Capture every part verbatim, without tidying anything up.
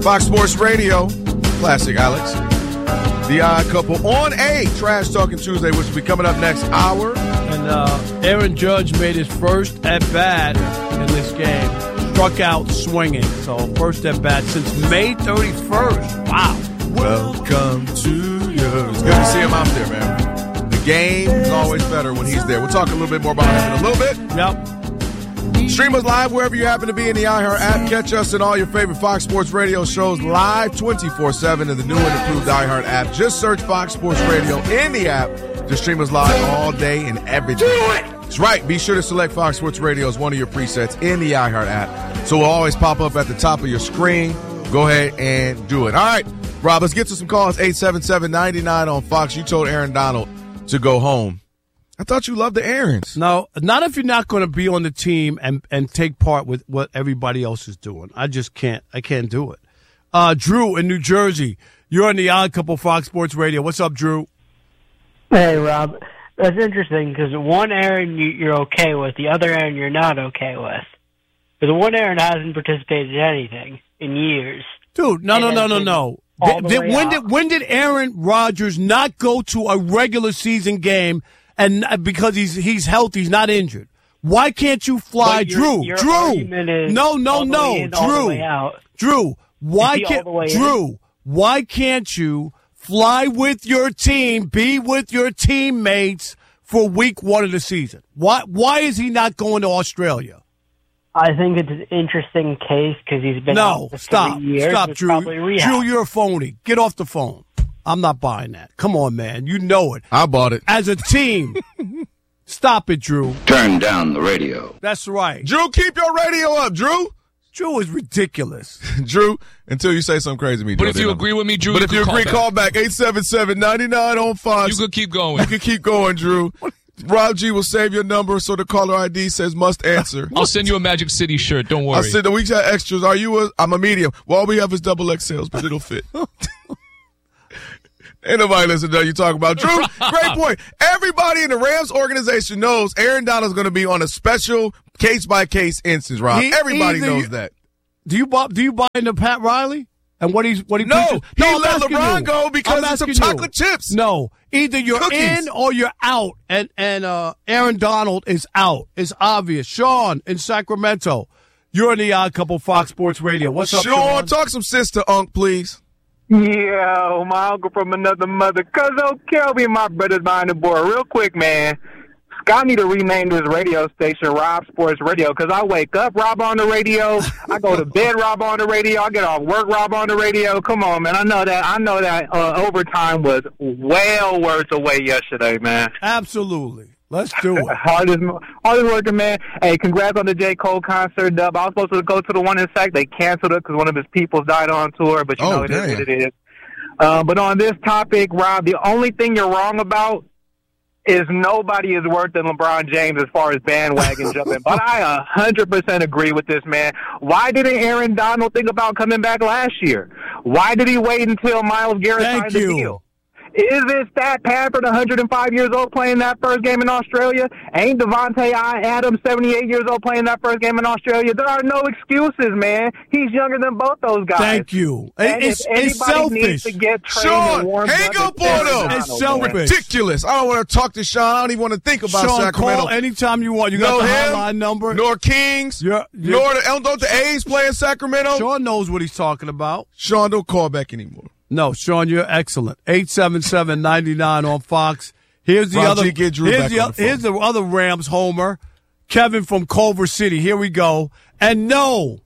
Fox Sports Radio, classic Alex. The Odd Couple on a Trash Talking Tuesday, which will be coming up next hour. And uh, Aaron Judge made his first at-bat in this game. Struck out swinging. So first at-bat since May thirty-first. Wow. Welcome to you. It's good to see him out there, man. The game is always better when he's there. We'll talk a little bit more about him in a little bit. Yep. Stream us live wherever you happen to be in the iHeart app. Catch us in all your favorite Fox Sports Radio shows live twenty-four seven in the new and improved iHeart app. Just search Fox Sports Radio in the app to stream us live all day and every day. Do it! That's right. Be sure to select Fox Sports Radio as one of your presets in the iHeart app. So it'll always pop up at the top of your screen. Go ahead and do it. All right, Rob, let's get to some calls. eight seven seven, nine nine on Fox. You told Aaron Donald to go home. I thought you loved the Aarons. No, not if you're not going to be on the team and, and take part with what everybody else is doing. I just can't. I can't do it. Uh, Drew in New Jersey, you're on the Odd Couple Fox Sports Radio. What's up, Drew? Hey, Rob. That's interesting because one Aaron you're okay with, the other Aaron you're not okay with. But the one Aaron hasn't participated in anything in years. Dude, no, no, no, no, no. Did, did, when did when did Aaron Rodgers not go to a regular season game? And because he's he's healthy, he's not injured. Why can't you fly, your, Drew? Your Drew, no, no, no, in, Drew, Drew. Why can't Drew? In? Why can't you fly with your team, be with your teammates for week one of the season? Why Why is he not going to Australia? I think it's an interesting case because he's been no. out for Stop, three years. stop, Drew. Drew, you're a phony. Get off the phone. I'm not buying that. Come on, man. You know it. I bought it. As a team. Stop it, Drew. Turn down the radio. That's right. Drew, keep your radio up, Drew. Drew is ridiculous. Drew, until you say something crazy to me. But if you agree with me, Drew, But you if you agree, call back. eight seven seven, nine nine on Fox. You could keep going. You can keep going, Drew. Rob G will save your number so the caller I D says must answer. I'll send you a Magic City shirt. Don't worry. I'll send, we got extras. Are you a, I'm a medium. Well, all we have is double X Ls, but it'll fit. Ain't nobody listen to you talk about. Drew, great point. Everybody in the Rams organization knows Aaron Donald's going to be on a special case-by-case instance, Rob. He, Everybody knows you, that. Do you buy, do you buy into Pat Riley? And what he's what he No, preaches? he no, let LeBron you. go because of some chocolate you. chips. No, either you're Cookies. in or you're out. And, and uh, Aaron Donald is out. It's obvious. Sean in Sacramento, you're in the Odd Couple Fox Sports Radio. What's up, Sean? Sean? Talk some sister, Unc, please. Yeah, my uncle from another mother. Cousin Kelby, my brother's behind the board. Real quick, man. Scott need to rename this radio station Rob Sports Radio because I wake up Rob on the radio. I go to bed Rob on the radio. I get off work Rob on the radio. Come on, man. I know that I know that uh, overtime was well worth away yesterday, man. Absolutely. Let's do it. hardest, hardest working, man. Hey, congrats on the J. Cole concert, Dub. I was supposed to go to the one in Sac. They canceled it because one of his peoples died on tour, but you oh, know it damn. is what it is. Uh, but on this topic, Rob, the only thing you're wrong about is nobody is worse than LeBron James as far as bandwagon jumping. But I one hundred percent agree with this, man. Why didn't Aaron Donald think about coming back last year? Why did he wait until Myles Garrett Thank signed you. the deal? Is this Stat Pafford, one hundred five years old, playing that first game in Australia? Ain't Devontae Adams, seventy-eight years old, playing that first game in Australia? There are no excuses, man. He's younger than both those guys. Thank you. And it's if it's selfish. Needs to get trained Sean, and warmed hang up up on him. It's selfish. Ridiculous. I don't want to talk to Sean. I don't even want to think about Sean, Sacramento. call anytime you want. You got no the him, hotline number. Nor Kings. You're, you're, nor the, don't the A's play in Sacramento. Sean knows what he's talking about. Sean, don't call back anymore. No, Sean, you're excellent. eight seven seven, nine nine on Fox. Here's the Rob other G, get Drew here's, back the, on the phone. here's the other Rams homer. Kevin from Culver City. Here we go. And no,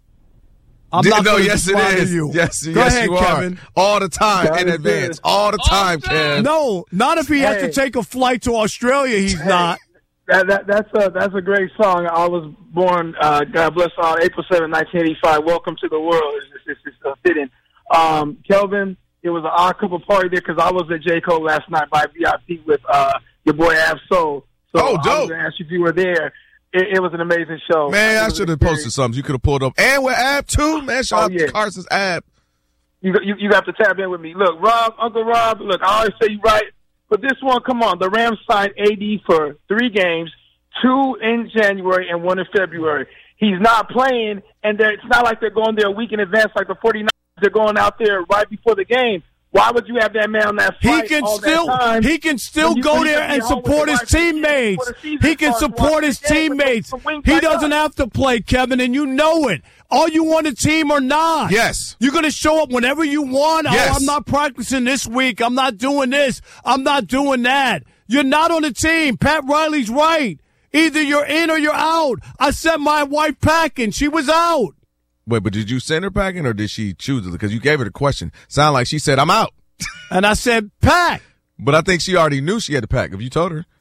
I'm not no, going yes, to it is. you. Yes, go yes, ahead, you are. Kevin. All the time God in is advance. good. All the time, Kev. No, not if he has Hey. to take a flight to Australia. He's Hey. not. That, that, that's a that's a great song. I was born, uh, God bless all, April seventh, nineteen eighty-five. Welcome to the world. It's, it's, it's uh, fitting. Um, Kelvin, it was an odd couple party there because I was at J. Cole last night by V I P with uh, your boy Ab Soul. So Oh, I was dope. going to ask you if you were there. It, it was an amazing show. Man, It I was should have very- posted something. You could have pulled up. And with Ab, too. Man, shout Oh, out yeah. to Carson's Ab. You, you you have to tap in with me. Look, Rob, Uncle Rob, look, I always say you right. But this one, come on. The Rams signed A D for three games, two in January and one in February. He's not playing, and they're- it's not like they're going there a week in advance like the 49ers they're going out there right before the game. Why would you have that man on that flight He can all still that time he can still you- go you there could be and home with support your his wife and kids teammates. before the season He can starts, support watch his the game, teammates. but wings He back doesn't up. have to play, Kevin, and you know it. Are you on a team or not? Yes. You're going to show up whenever you want. Yes. Oh, I'm not practicing this week. I'm not doing this. I'm not doing that. You're not on the team. Pat Riley's right. Either you're in or you're out. I sent my wife packing. She was out. Wait, but did you send her packing or did she choose it? Because you gave her the question. Sound like she said, I'm out. And I said, pack. But I think she already knew she had to pack. Have you told her?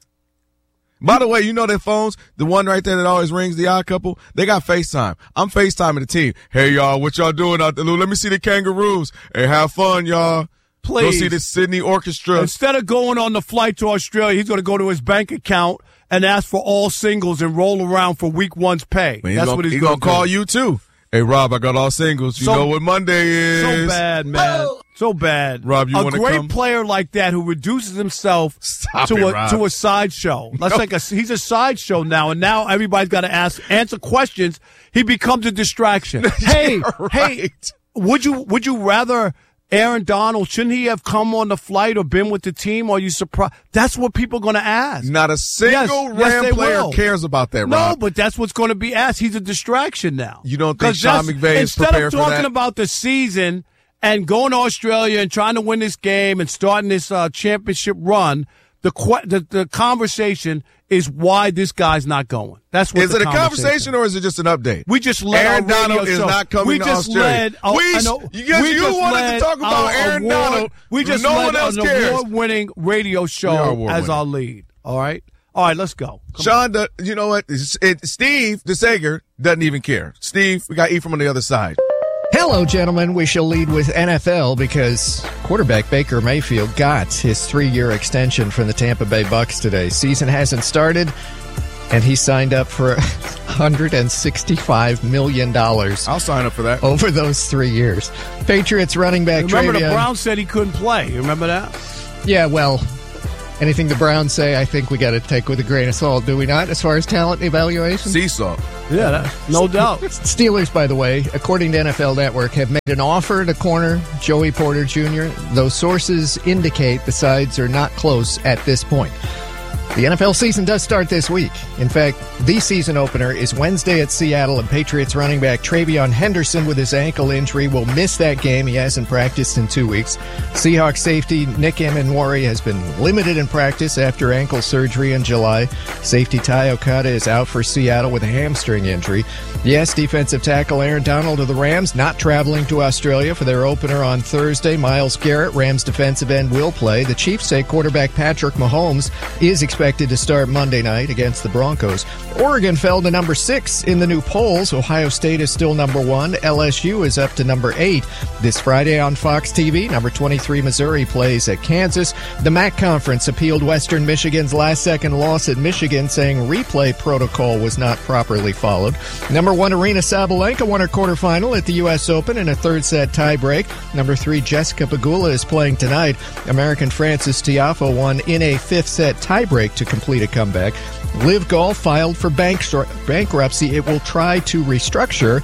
By the way, you know their phones, the one right there that always rings, the odd couple, they got FaceTime. I'm FaceTiming the team. Hey, y'all, what y'all doing out there? Let me see the Kangaroos. Hey, have fun, y'all. Please. Go see the Sydney Orchestra. Instead of going on the flight to Australia, he's going to go to his bank account and ask for all singles and roll around for week one's pay. Man, That's gonna, what he's he going gonna to call do. you too. Hey, Rob, I got all singles. You So- know what Monday is. So bad, man. So bad. Rob, you a wanna great come? player like that who reduces himself Stop to it, a Rob. to a sideshow. That's like a he's a sideshow now, and now everybody's got to ask answer questions. He becomes a distraction. Hey, You're hey, right. would you would you rather Aaron Donald? Shouldn't he have come on the flight or been with the team? Or are you surprised? That's what people are going to ask. Not a single Yes, yes, Ram they player will. cares about that, No, Rob. but that's what's going to be asked. He's a distraction now. You don't think 'Cause Sean that's- McVay is instead prepared of for talking that? about the season and going to Australia and trying to win this game and starting this uh, championship run, the, que- the the conversation is why this guy's not going. That's what Is the it a conversation or is it just an update? We just led Aaron our radio Donald is show. not coming we to just Australia. Led, oh, We- I know, because we you just wanted to led talk about our Aaron award- Donald. We just No led one else an cares. award-winning radio We are show award-winning. as our lead. All right, all right, let's go. Come Sean, the, you know what? It's- It, Steve DeSager doesn't even care. Steve, we got Ephraim on the other side. Hello, gentlemen. We shall lead with N F L because quarterback Baker Mayfield got his three-year extension from the Tampa Bay Bucks today. Season hasn't started, and he signed up for one hundred sixty-five million dollars I'll sign up for that. over those three years. Patriots running back Remember, Travion. the Browns said he couldn't play. You remember that? Yeah, well, anything the Browns say, I think we got to take with a grain of salt, do we not, as far as talent evaluation? Seesaw. Yeah, that, no doubt. Steelers, by the way, according to N F L Network, have made an offer to corner Joey Porter Junior Those sources indicate the sides are not close at this point. The N F L season does start this week. In fact, the season opener is Wednesday at Seattle, and Patriots running back Travion Henderson with his ankle injury will miss that game. He hasn't practiced in two weeks. Seahawks safety Nick Emenwari has been limited in practice after ankle surgery in July. Safety Ty Okada is out for Seattle with a hamstring injury. Yes, defensive tackle Aaron Donald of the Rams not traveling to Australia for their opener on Thursday. Myles Garrett, Rams defensive end, will play. The Chiefs say quarterback Patrick Mahomes is expected expected to start Monday night against the Broncos. Oregon fell to number six in the new polls. Ohio State is still number one. L S U is up to number eight. This Friday on Fox T V, number twenty-three Missouri plays at Kansas. The M A C Conference appealed Western Michigan's last-second loss at Michigan, saying replay protocol was not properly followed. Number one Arena Sabalenka won her quarterfinal at the U S Open in a third-set tiebreak. Number three Jessica Pegula is playing tonight. American Frances Tiafoe won in a fifth-set tiebreak to complete a comeback. Live Golf filed for bank- bankruptcy. It will try to restructure.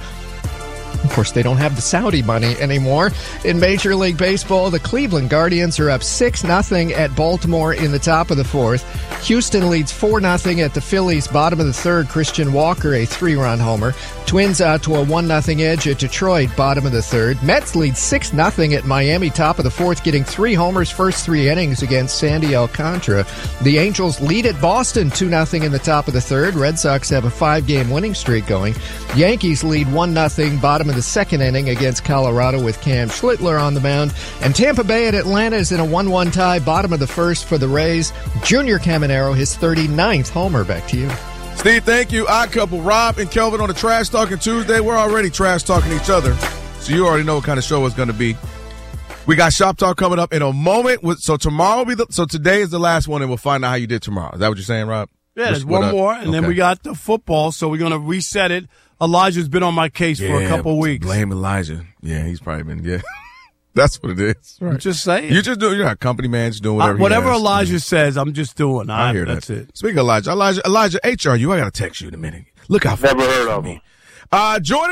Of course, they don't have the Saudi money anymore. In Major League Baseball, the Cleveland Guardians are up six nothing at Baltimore in the top of the fourth. Houston leads four nothing at the Phillies, bottom of the third. Christian Walker, a three-run homer. Twins out to a one nothing edge at Detroit, bottom of the third. Mets lead six nothing at Miami, top of the fourth, getting three homers first three innings against Sandy Alcantara. The Angels lead at Boston two nothing in the top of the third. Red Sox have a five-game winning streak going. Yankees lead one nothing, bottom of the second inning against Colorado with Cam Schlittler on the mound. And Tampa Bay at Atlanta is in a one one tie, bottom of the first for the Rays. Junior Caminero, his thirty-ninth homer. Back to you. Steve, thank you. Odd couple, Rob and Kelvin on the Trash Talking Tuesday. We're already trash talking each other, so you already know what kind of show it's going to be. We got Shop Talk coming up in a moment. So tomorrow will be the, so today is the last one, and we'll find out how you did tomorrow. Is that what you're saying, Rob? Yeah, there's What- one what, uh, more, and then okay. we got the football, so we're going to reset it. Elijah's been on my case for a Yeah, couple weeks. Blame Elijah. Yeah, he's probably been, yeah. That's what it is. I'm just saying. You just do, you're not a company man, just doing Uh, whatever he whatever has. Elijah says, I'm just doing. I I, hear that's that. it. Speaking of Elijah, Elijah, Elijah, H R U, I got to text you in a minute. Look out for Never me. heard of him. Uh, Jordan.